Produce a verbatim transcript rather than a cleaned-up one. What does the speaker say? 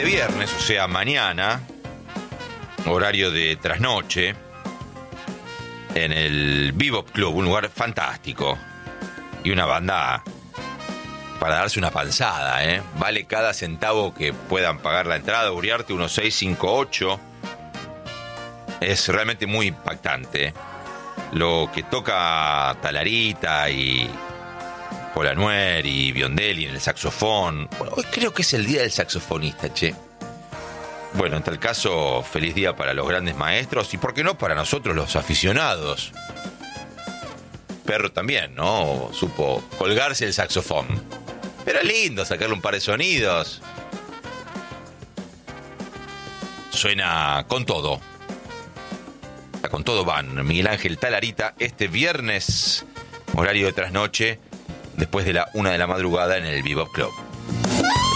este viernes, o sea, mañana, horario de trasnoche, en el Bebop Club, un lugar fantástico. Y una banda para darse una panzada, ¿eh? Vale cada centavo que puedan pagar la entrada. Uriarte uno seis cinco ocho. Es realmente muy impactante, ¿eh? Lo que toca Talarita y Polanuer y Biondelli en el saxofón. Bueno, hoy creo que es el día del saxofonista, che. Bueno, en tal caso, feliz día para los grandes maestros y, ¿por qué no, para nosotros los aficionados? Perro también, ¿no? Supo colgarse el saxofón. Pero es lindo sacarle un par de sonidos. Suena con todo. Con todo van. Miguel Ángel Talarita este viernes, horario de trasnoche, después de la una de la madrugada en el Bebop Club.